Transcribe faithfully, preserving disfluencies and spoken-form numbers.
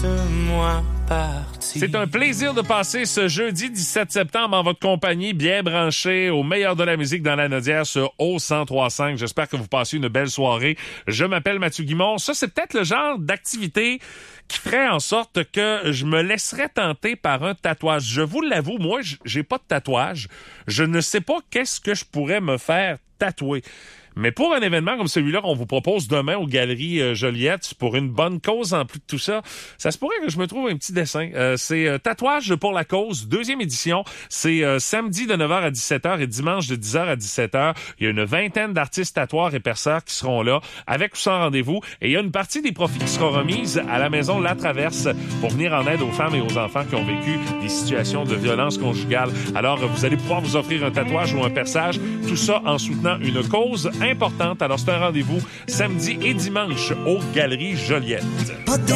laisse-moi partir. C'est un plaisir de passer ce jeudi dix-sept septembre en votre compagnie, bien branché au meilleur de la musique dans la Nodière sur O cent trois virgule cinq. J'espère que vous passez une belle soirée. Je m'appelle Mathieu Guimond. Ça, c'est peut-être le genre d'activité qui ferait en sorte que je me laisserais tenter par un tatouage. Je vous l'avoue, moi, j'ai pas de tatouage. Je ne sais pas qu'est-ce que je pourrais me faire tatouer. Mais pour un événement comme celui-là qu'on vous propose demain aux Galeries euh, Joliette, pour une bonne cause en plus de tout ça, ça se pourrait que je me trouve un petit dessin. Euh, c'est euh, Tatouage pour la cause, deuxième édition. C'est euh, samedi de neuf heures à dix-sept heures et dimanche de dix heures à dix-sept heures. Il y a une vingtaine d'artistes tatoueurs et perceurs qui seront là, avec ou sans rendez-vous. Et il y a une partie des profits qui sera remise à la maison La Traverse pour venir en aide aux femmes et aux enfants qui ont vécu des situations de violence conjugale. Alors, vous allez pouvoir vous offrir un tatouage ou un perçage, tout ça en soutenant une cause importante. Alors, c'est un rendez-vous samedi et dimanche aux Galeries Joliette.